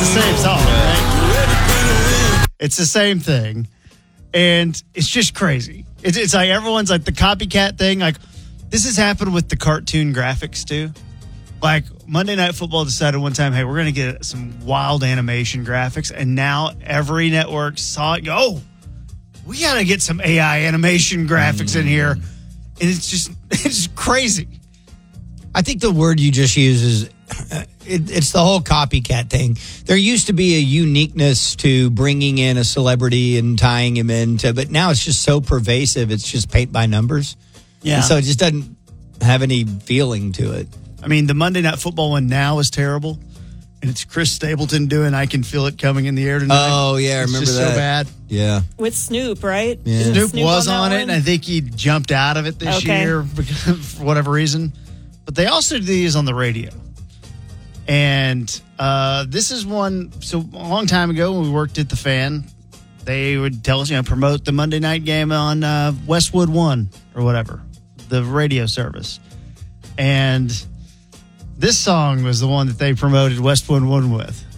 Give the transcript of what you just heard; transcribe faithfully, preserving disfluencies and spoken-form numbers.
the same song, right? It's the same thing. And it's just crazy. It's, it's like everyone's like the copycat thing. Like, this has happened with the cartoon graphics, too. Like, Monday Night Football decided one time, hey, we're going to get some wild animation graphics. And now every network saw it go, oh, we got to get some A I animation graphics mm. in here. And it's just, it's crazy. I think the word you just used is, uh, it, it's the whole copycat thing. There used to be a uniqueness to bringing in a celebrity and tying him into, but now it's just so pervasive. It's just paint by numbers. Yeah. And so it just doesn't have any feeling to it. I mean, the Monday Night Football one now is terrible. And it's Chris Stapleton doing I Can Feel It Coming in the Air Tonight. Oh, yeah, I it's remember just that. so bad. Yeah. With Snoop, right? Yeah. Snoop, Snoop was on, on, it, one? and I think he jumped out of it this Okay. year because, for whatever reason. But they also do these on the radio. And uh, this is one, so a long time ago when we worked at The Fan, they would tell us, you know, promote the Monday night game on uh, Westwood One or whatever, the radio service. And this song was the one that they promoted Westwood One with.